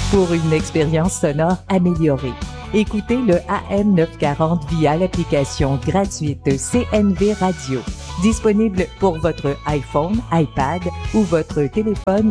pour une expérience sonore améliorée. Écoutez le AM 940 via l'application gratuite CNV Radio, disponible pour votre iPhone, iPad ou votre téléphone